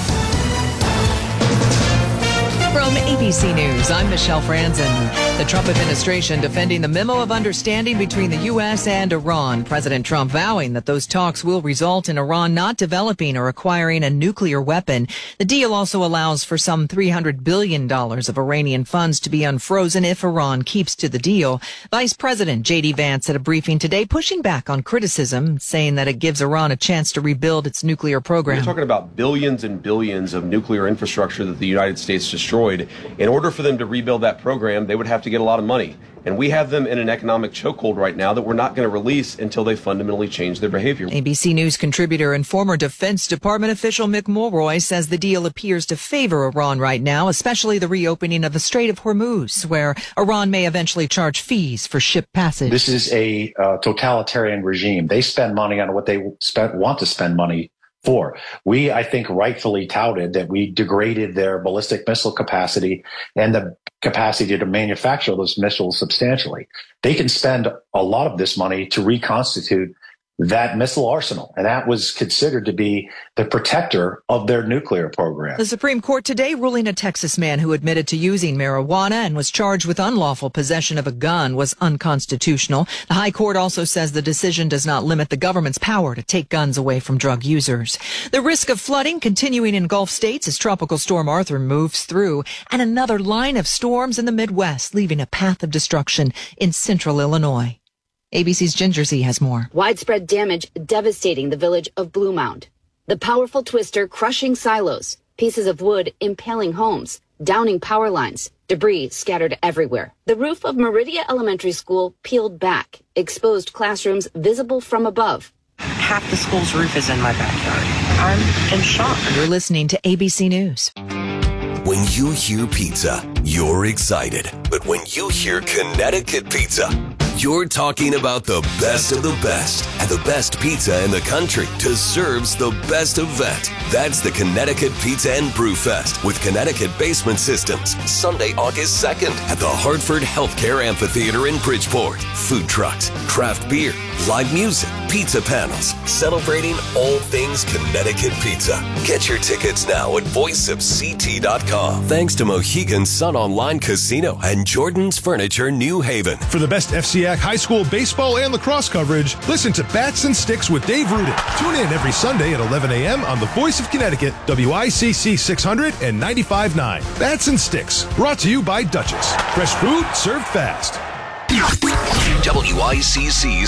From ABC News, I'm Michelle Franzen. The Trump administration defending the memo of understanding between the U.S. and Iran. President Trump vowing that those talks will result in Iran not developing or acquiring a nuclear weapon. The deal also allows for some $300 billion of Iranian funds to be unfrozen if Iran keeps to the deal. Vice President J.D. Vance at a briefing today pushing back on criticism, saying that it gives Iran a chance to rebuild its nuclear program. We're talking about billions and billions of nuclear infrastructure that the United States destroyed. In order for them to rebuild that program, they would have to get a lot of money. And we have them in an economic chokehold right now that we're not going to release until they fundamentally change their behavior. ABC News contributor and former Defense Department official Mick Mulroy says the deal appears to favor Iran right now, especially the reopening of the Strait of Hormuz, where Iran may eventually charge fees for ship passage. This is a totalitarian regime. They spend money on what they want to spend money for. We, I think, rightfully touted that we degraded their ballistic missile capacity and the capacity to manufacture those missiles substantially. They can spend a lot of this money to reconstitute that missile arsenal, and that was considered to be the protector of their nuclear program. The Supreme Court today ruling a Texas man who admitted to using marijuana and was charged with unlawful possession of a gun was unconstitutional. The High Court also says the decision does not limit the government's power to take guns away from drug users. The risk of flooding continuing in Gulf states as Tropical Storm Arthur moves through, and another line of storms in the Midwest, leaving a path of destruction in central Illinois. ABC's Ginger Z has more. Widespread damage devastating the village of Blue Mound. The powerful twister crushing silos, pieces of wood impaling homes, downing power lines, debris scattered everywhere. The roof of Meridia Elementary School peeled back, exposed classrooms visible from above. Half the school's roof is in my backyard. I'm in shock. You're listening to ABC News. When you hear pizza, you're excited. But when you hear Connecticut pizza, you're talking about the best of the best. And the best pizza in the country deserves the best event. That's the Connecticut Pizza and Brew Fest with Connecticut Basement Systems, Sunday, August 2nd at the Hartford Healthcare Amphitheater in Bridgeport. Food trucks, craft beer, live music, pizza panels, celebrating all things Connecticut pizza. Get your tickets now at voiceofct.com. Thanks to Mohegan Sun Online Casino and Jordan's Furniture New Haven. For the best FCIAC high school baseball and lacrosse coverage, listen to Bats and Sticks with Dave Rudin. Tune in every Sunday at 11 a.m. on the Voice of Connecticut, WICC 600 and 95.9. Bats and Sticks, brought to you by Duchess. Fresh food served fast. WICC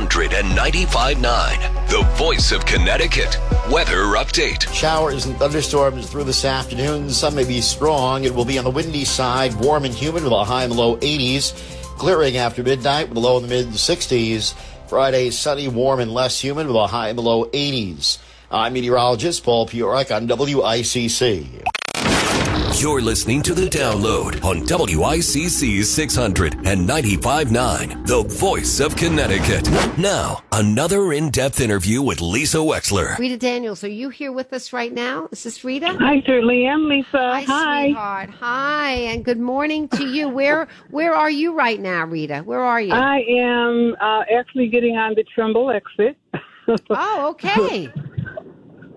695.9, the voice of Connecticut. Weather update. Showers and thunderstorms through this afternoon. Some may be strong. It will be on the windy side, warm and humid with a high in the low 80s. Clearing after midnight with a low in the mid 60s. Friday, sunny, warm, and less humid with a high in the low 80s. I'm meteorologist Paul Piorek on WICC. You're listening to The Download on WICC 695.9, the voice of Connecticut. Now, another in-depth interview with Lisa Wexler. Rita Daniels, are you here with us right now? Is this Rita? I certainly am, Lisa. Hi, sweetheart. Hi, and good morning to you. Where are you right now, Rita? Where are you? I am actually getting on the Trumbull exit. Oh, okay.